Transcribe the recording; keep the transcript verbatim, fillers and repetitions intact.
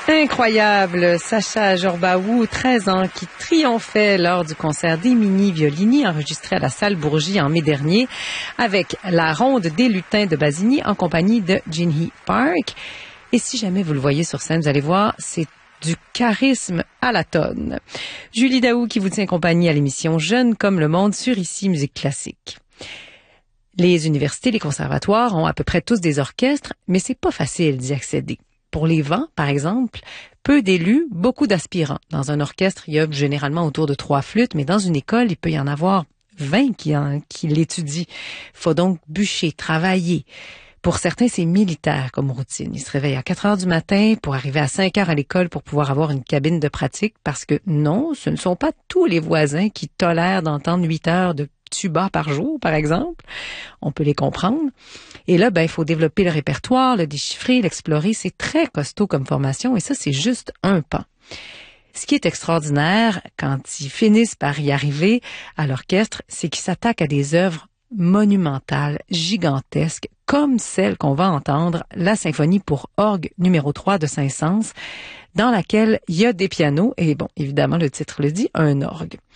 Incroyable, Sacha Jorbaou, treize ans, qui triomphait lors du concert d'Émilie Violini enregistré à la Salle Bourgie en mai dernier avec la ronde des lutins de Basigny en compagnie de Ginny Park. Et si jamais vous le voyez sur scène, vous allez voir, c'est du charisme à la tonne. Julie Daou qui vous tient compagnie à l'émission Jeune comme le monde sur Ici Musique Classique. Les universités, les conservatoires ont à peu près tous des orchestres, mais c'est pas facile d'y accéder. Pour les vents, par exemple, peu d'élus, beaucoup d'aspirants. Dans un orchestre, il y a généralement autour de trois flûtes, mais dans une école, il peut y en avoir vingt qui, en, qui l'étudient. Il faut donc bûcher, travailler. Pour certains, c'est militaire comme routine. Ils se réveillent à quatre heures du matin pour arriver à cinq heures à l'école pour pouvoir avoir une cabine de pratique parce que non, ce ne sont pas tous les voisins qui tolèrent d'entendre huit heures de tuba par jour, par exemple. On peut les comprendre. Et là, ben, il faut développer le répertoire, le déchiffrer, l'explorer. C'est très costaud comme formation et ça, c'est juste un pan. Ce qui est extraordinaire quand ils finissent par y arriver à l'orchestre, c'est qu'ils s'attaquent à des œuvres monumentales, gigantesques, comme celle qu'on va entendre, la symphonie pour orgue numéro trois de Saint-Saëns, dans laquelle il y a des pianos et, bon, évidemment, le titre le dit, un orgue.